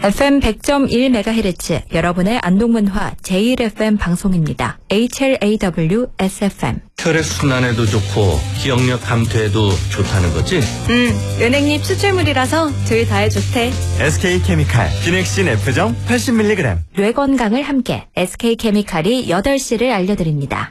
FM 100.1MHz 여러분의 안동문화 제1FM 방송입니다. HLAW SFM. 혈액순환에도 좋고 기억력 감퇴에도 좋다는 거지? 은행잎 추출물이라서 둘 다에 좋대. SK케미칼 비넥신 F정 80mg. 뇌 건강을 함께 SK케미칼이 8시를 알려드립니다.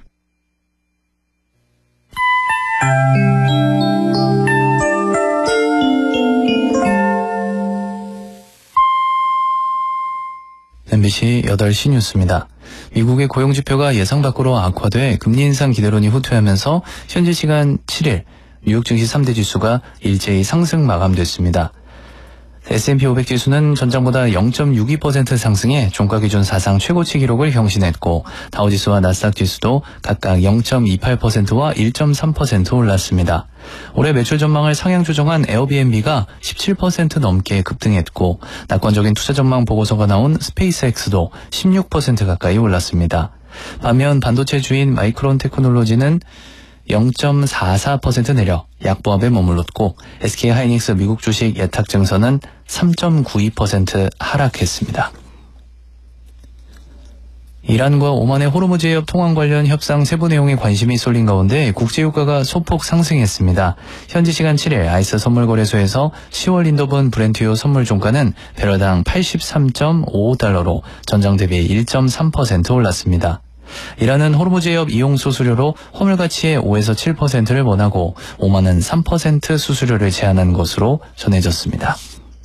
MBC 8시 뉴스입니다. 미국의 고용지표가 예상 밖으로 악화돼 금리 인상 기대론이 후퇴하면서 현지 시간 7일 뉴욕 증시 3대 지수가 일제히 상승 마감됐습니다. S&P 500 지수는 전장보다 0.62% 상승해 종가 기준 사상 최고치 기록을 경신했고 다우지수와 나스닥 지수도 각각 0.28%와 1.3% 올랐습니다. 올해 매출 전망을 상향 조정한 에어비앤비가 17% 넘게 급등했고 낙관적인 투자 전망 보고서가 나온 스페이스X도 16% 가까이 올랐습니다. 반면 반도체 주인 마이크론 테크놀로지는 0.44% 내려 약보합에 머물렀고 SK하이닉스 미국 주식 예탁 증서는 3.92% 하락했습니다. 이란과 오만의 호르무즈 해협 통항 관련 협상 세부 내용에 관심이 쏠린 가운데 국제유가가 소폭 상승했습니다. 현지 시간 7일 아이스 선물거래소에서 10월 인도분 브렌트유 선물 종가는 배럴당 83.55달러로 전장 대비 1.3% 올랐습니다. 이란은 호르무즈 해협 이용 수수료로 화물 가치의 5에서 7%를 원하고 오만은 3% 수수료를 제한한 것으로 전해졌습니다.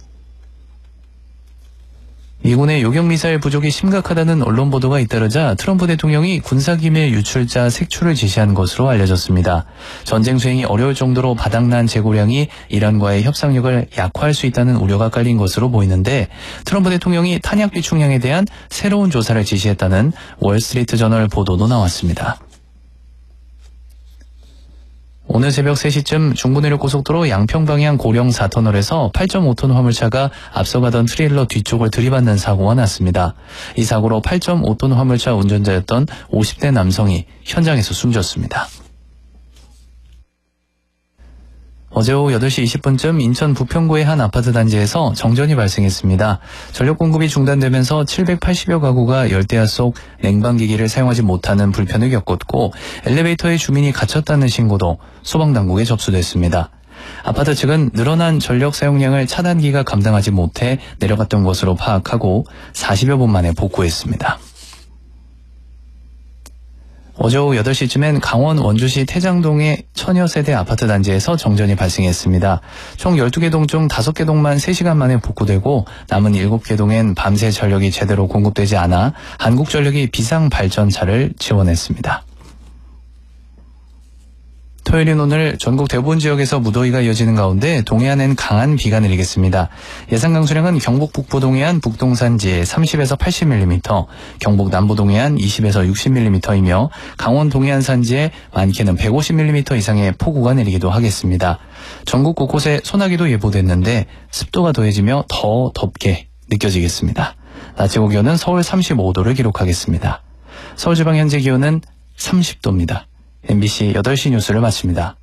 미군의 요격미사일 부족이 심각하다는 언론 보도가 잇따르자 트럼프 대통령이 군사기밀 유출자 색출을 지시한 것으로 알려졌습니다. 전쟁 수행이 어려울 정도로 바닥난 재고량이 이란과의 협상력을 약화할 수 있다는 우려가 깔린 것으로 보이는데 트럼프 대통령이 탄약 비축량에 대한 새로운 조사를 지시했다는 월스트리트 저널 보도도 나왔습니다. 오늘 새벽 3시쯤 중부내륙 고속도로 양평방향 고령 4터널에서 8.5톤 화물차가 앞서가던 트레일러 뒤쪽을 들이받는 사고가 났습니다. 이 사고로 8.5톤 화물차 운전자였던 50대 남성이 현장에서 숨졌습니다. 어제 오후 8시 20분쯤 인천 부평구의 한 아파트 단지에서 정전이 발생했습니다. 전력 공급이 중단되면서 780여 가구가 열대야 속 냉방기기를 사용하지 못하는 불편을 겪었고 엘리베이터에 주민이 갇혔다는 신고도 소방당국에 접수됐습니다. 아파트 측은 늘어난 전력 사용량을 차단기가 감당하지 못해 내려갔던 것으로 파악하고 40여 분 만에 복구했습니다. 어제 오후 8시쯤엔 강원 원주시 태장동의 천여 세대 아파트 단지에서 정전이 발생했습니다. 총 12개 동 중 5개 동만 3시간 만에 복구되고 남은 7개 동엔 밤새 전력이 제대로 공급되지 않아 한국전력이 비상발전차를 지원했습니다. 토요일인 오늘 전국 대부분 지역에서 무더위가 이어지는 가운데 동해안엔 강한 비가 내리겠습니다. 예상 강수량은 경북 북부 동해안 북동산지 30에서 80mm, 경북 남부 동해안 20에서 60mm이며 강원 동해안 산지에 많게는 150mm 이상의 폭우가 내리기도 하겠습니다. 전국 곳곳에 소나기도 예보됐는데 습도가 더해지며 더 덥게 느껴지겠습니다. 낮 최고 기온은 서울 35도를 기록하겠습니다. 서울지방 현재 기온은 30도입니다. MBC 8시 뉴스를 마칩니다.